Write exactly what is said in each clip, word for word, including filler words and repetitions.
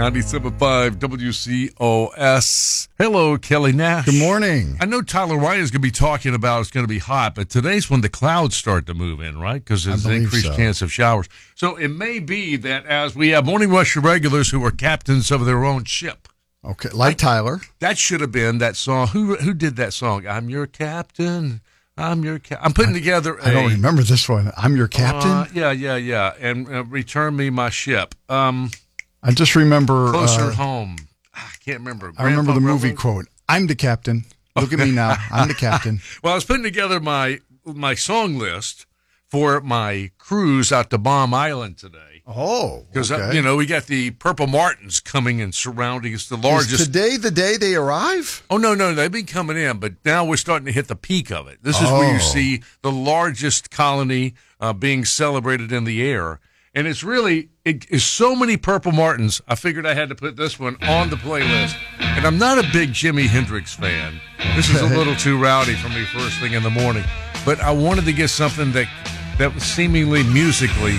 ninety-seven point five W C O S. Hello, Kelly Nash. Good morning. I know Tyler White is going to be talking about it's going to be hot, but today's when the clouds start to move in, right? Because there's an increased so. chance of showers. So it may be that as we have Morning Rush regulars who are captains of their own ship. Okay, like I, Tyler. That should have been that song. Who who did that song? I'm your captain. I'm your captain. I'm putting I, together a... I don't remember this one. I'm your captain? Uh, yeah, yeah, yeah. And uh, return me my ship. Um... I just remember... Closer uh, home. I can't remember. I remember the movie Railroad? Quote. I'm the captain. Look at me now. I'm the captain. Well, I was putting together my my song list for my cruise out to Baum Island today. Oh, Because, okay. uh, you know, we got the Purple Martins coming and surrounding us, the largest... Is today the day they arrive? Oh, no, no, they've been coming in, but now we're starting to hit the peak of it. This is oh. where you see the largest colony uh, being celebrated in the air. And it's really, it is so many Purple Martins, I figured I had to put this one on the playlist. And I'm not a big Jimi Hendrix fan. This is a little too rowdy for me first thing in the morning. But I wanted to get something that, that was seemingly musically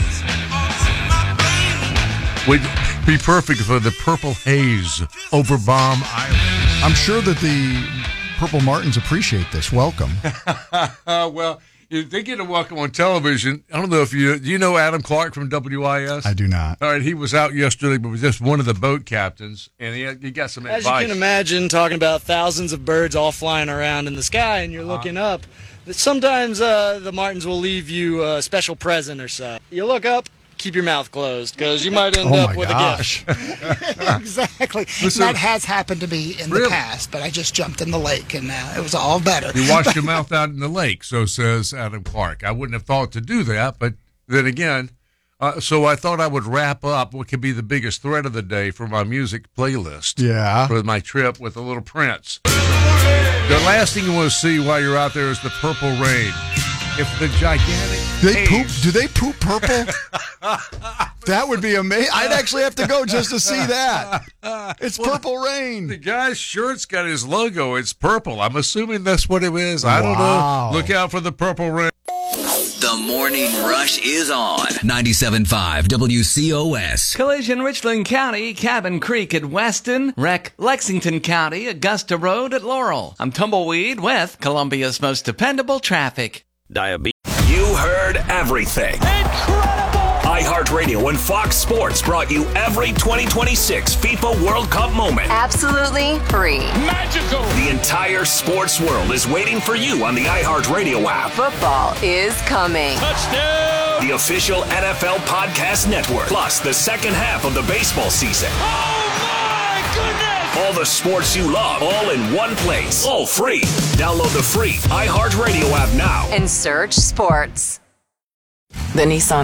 would be perfect for the purple haze over Baum Island. I'm sure that the Purple Martins appreciate this. Welcome. uh, well... They get a welcome on television. I don't know if you do you know Adam Clark from W I S? I do not. All right, he was out yesterday, but was just one of the boat captains, and he had, he got some As advice. As you can imagine, talking about thousands of birds all flying around in the sky, and you're uh-huh. looking up. Sometimes uh, the Martins will leave you a special present or so. You look up, keep your mouth closed, because you might end oh up with gosh. a gift. Exactly. That has happened to me in really? the past, but I just jumped in the lake, and uh, it was all better. You washed your mouth out in the lake, so says Adam Clark. I wouldn't have thought to do that, but then again, uh, so I thought I would wrap up what could be the biggest thread of the day for my music playlist. Yeah. For my trip with a little Prince. The last thing you want to see while you're out there is the purple rain. If the gigantic they poop, haze. do they poop purple? That would be amazing. I'd actually have to go just to see that. It's well, purple rain. The guy's shirt's got his logo. It's purple. I'm assuming that's what it is. I don't wow. know. Look out for the purple rain. The Morning Rush is on ninety-seven point five W C O S. Collision Richland County, Cabin Creek at Weston, wreck Lexington County, Augusta Road at Laurel. I'm Tumbleweed with Columbia's most dependable traffic. Diabetes. You heard everything. Incredible! iHeartRadio and Fox Sports brought you every twenty twenty-six FIFA World Cup moment. Absolutely free. Magical! The entire sports world is waiting for you on the iHeartRadio app. Football is coming. Touchdown! The official N F L Podcast Network. Plus the second half of the baseball season. Oh my goodness! All the sports you love, all in one place. All free. Download the free iHeartRadio app now. And search sports. The Nissan